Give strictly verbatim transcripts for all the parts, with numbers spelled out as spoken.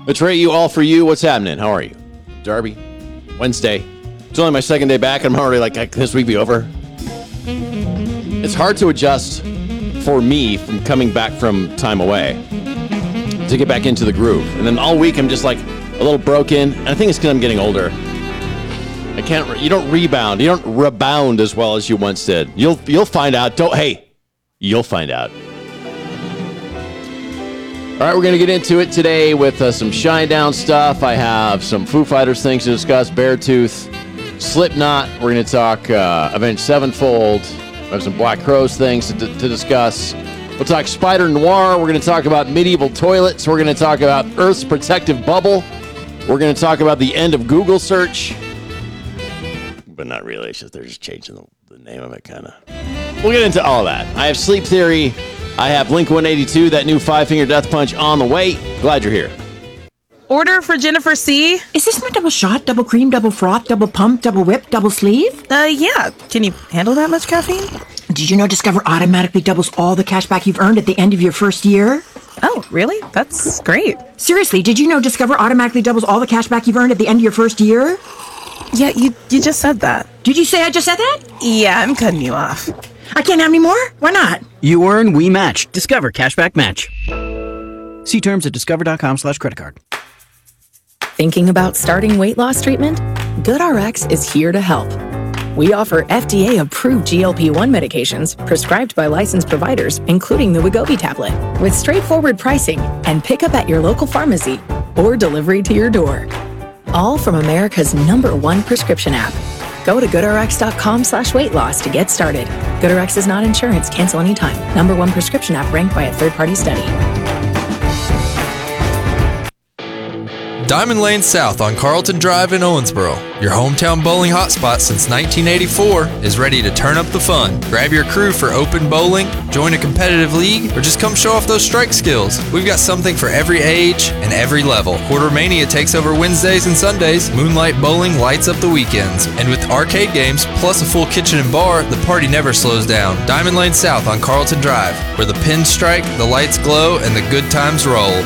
Betray you, all for you. What's happening? How are you? Darby, Wednesday. It's only my second day back, and I'm already like, can this week be over? It's hard to adjust for me from coming back from time away to get back into the groove. And then all week, I'm just like a little broken. And I think it's because I'm getting older. I can't, re- you don't rebound. You don't rebound as well as you once did. You'll, you'll find out. Don't, hey, you'll find out. All right, we're going to get into it today with uh, some Shinedown stuff. I have some Foo Fighters things to discuss, Beartooth, Slipknot. We're going to talk uh, Avenged Sevenfold. We have some Black Crowes things to, d- to discuss. We'll talk Spider Noir. We're going to talk about medieval toilets. We're going to talk about Earth's protective bubble. We're going to talk about the end of Google search. But not really. It's just they're just changing the, the name of it, kind of. We'll get into all that. I have Sleep Theory. I have Blink one eighty-two, that new Five-Finger Death Punch on the way. Glad you're here. Order for Jennifer C. Is this my double shot, double cream, double froth, double pump, double whip, double sleeve? Uh, yeah. Can you handle that much caffeine? Did you know Discover automatically doubles all the cash back you've earned at the end of your first year? Oh, really? That's great. Seriously, did you know Discover automatically doubles all the cash back you've earned at the end of your first year? Yeah, you you just said that. Did you say I just said that? Yeah, I'm cutting you off. I can't have any more? Why not? You earn, we match. Discover Cashback Match. See terms at discover.com slash credit card. Thinking about starting weight loss treatment? GoodRx is here to help. We offer F D A-approved G L P one medications prescribed by licensed providers, including the Wegovy tablet, with straightforward pricing and pickup at your local pharmacy or delivery to your door. All from America's number one prescription app. Go to goodrx.com slash weight loss to get started. GoodRx is not insurance. Cancel anytime. Number one prescription app ranked by a third-party study. Diamond Lane South on Carlton Drive in Owensboro, your hometown bowling hotspot since nineteen eighty-four, is ready to turn up the fun. Grab your crew for open bowling, join a competitive league, or just come show off those strike skills. We've got something for every age and every level. Quartermania takes over Wednesdays and Sundays. Moonlight Bowling lights up the weekends. And with arcade games, plus a full kitchen and bar, the party never slows down. Diamond Lane South on Carlton Drive, where the pins strike, the lights glow, and the good times roll.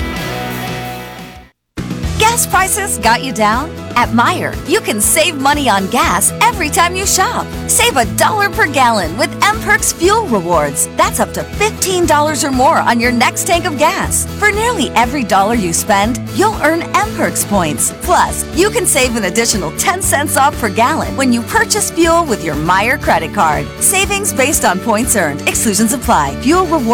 Gas prices got you down? At Meijer, you can save money on gas every time you shop. Save a dollar per gallon with M-Perks Fuel Rewards. That's up to fifteen dollars or more on your next tank of gas. For nearly every dollar you spend, you'll earn M-Perks points. Plus, you can save an additional ten cents off per gallon when you purchase fuel with your Meijer credit card. Savings based on points earned. Exclusions apply. Fuel Rewards